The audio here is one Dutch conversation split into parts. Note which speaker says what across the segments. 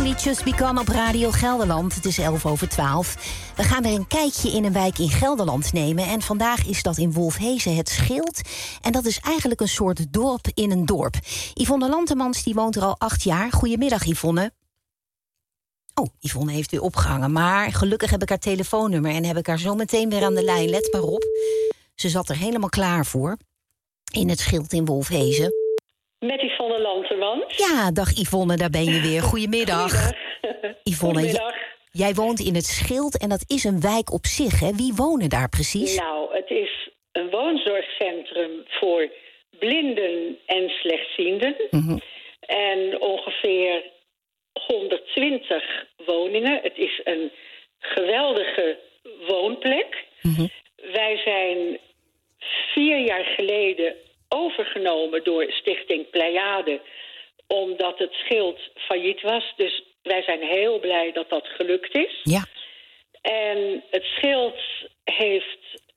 Speaker 1: Only Just Begun op Radio Gelderland. Het is 11:12. We gaan weer een kijkje in een wijk in Gelderland nemen. En vandaag is dat in Wolfhezen het Schild. En dat is eigenlijk een soort dorp in een dorp. Yvonne Lantemans die woont er al 8 jaar. Goedemiddag, Yvonne. Oh, Yvonne heeft weer opgehangen. Maar gelukkig heb ik haar telefoonnummer en heb ik haar zo meteen weer aan de lijn. Let maar op. Ze zat er helemaal klaar voor. In het Schild in Wolfhezen.
Speaker 2: Met Yvonne Lantemans.
Speaker 1: Ja, dag Yvonne, daar ben je weer. Goedemiddag. Yvonne,
Speaker 2: Goedemiddag.
Speaker 1: Jij woont in het Schild en dat is een wijk op zich, hè? Wie wonen daar precies?
Speaker 2: Nou, het is een woonzorgcentrum voor blinden en slechtzienden.
Speaker 1: Mhm.
Speaker 2: En ongeveer 120 woningen. Het is een geweldige woonplek.
Speaker 1: Mhm.
Speaker 2: Wij zijn 4 jaar geleden overgenomen door Stichting Pleiade, omdat het Schild failliet was. Dus wij zijn heel blij dat dat gelukt is.
Speaker 1: Ja.
Speaker 2: En het Schild heeft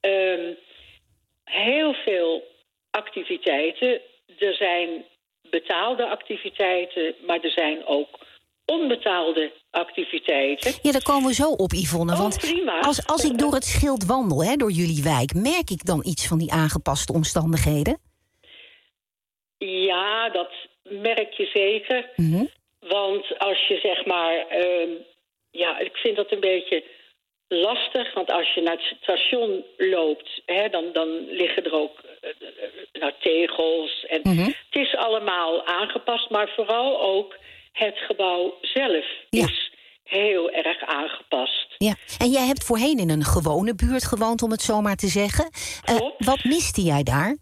Speaker 2: heel veel activiteiten. Er zijn betaalde activiteiten, maar er zijn ook onbetaalde activiteiten.
Speaker 1: Ja, daar komen we zo op, Yvonne.
Speaker 2: Oh,
Speaker 1: Want
Speaker 2: prima.
Speaker 1: als ik door het Schild wandel, hè, door jullie wijk, merk ik dan iets van die aangepaste omstandigheden?
Speaker 2: Ja, dat merk je zeker.
Speaker 1: Mhm.
Speaker 2: Want als je zeg maar... ja, ik vind dat een beetje lastig. Want als je naar het station loopt, hè, dan liggen er ook tegels. En
Speaker 1: Mhm.
Speaker 2: het is allemaal aangepast. Maar vooral ook het gebouw zelf is heel erg aangepast.
Speaker 1: Ja. En jij hebt voorheen in een gewone buurt gewoond, om het zo maar te zeggen.
Speaker 2: Klopt.
Speaker 1: Wat miste jij daar?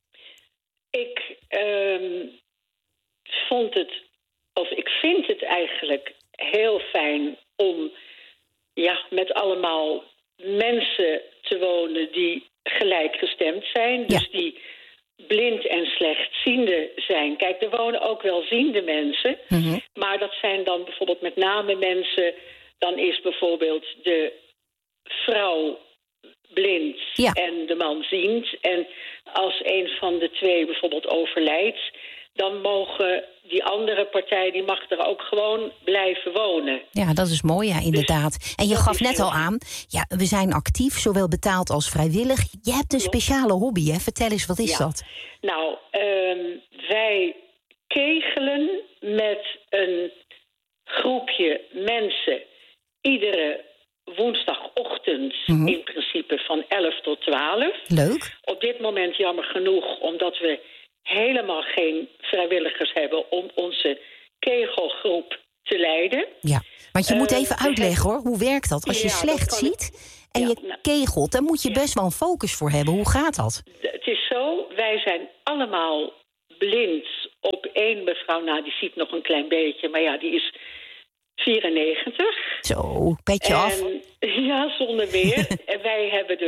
Speaker 2: Ik vind het eigenlijk heel fijn om met allemaal mensen te wonen die gelijkgestemd zijn.
Speaker 1: Ja.
Speaker 2: Dus die blind en slechtziende zijn. Kijk, er wonen ook wel ziende mensen.
Speaker 1: Mhm.
Speaker 2: Maar dat zijn dan bijvoorbeeld met name mensen... Dan is bijvoorbeeld de vrouw blind en de man ziend. En als een van de twee bijvoorbeeld overlijdt, dan mogen die andere partij, die mag er ook gewoon blijven wonen.
Speaker 1: Ja, dat is mooi, ja, inderdaad. En je gaf net al aan, ja, we zijn actief, zowel betaald als vrijwillig. Je hebt een speciale hobby, hè? Vertel eens, wat is dat?
Speaker 2: Nou, wij kegelen met een groepje mensen iedere woensdagochtend, in principe van 11 tot 12.
Speaker 1: Leuk.
Speaker 2: Op dit moment jammer genoeg, omdat we helemaal geen vrijwilligers hebben om onze kegelgroep te leiden.
Speaker 1: Ja, want je moet even uitleggen, hoor. Hoe werkt dat? Als je slecht ziet en je kegelt, dan moet je best wel een focus voor hebben. Hoe gaat dat?
Speaker 2: Het is zo, wij zijn allemaal blind op één mevrouw. Nou, die ziet nog een klein beetje, maar ja, die is 94.
Speaker 1: Zo, petje af.
Speaker 2: Ja, zonder meer. En wij hebben dus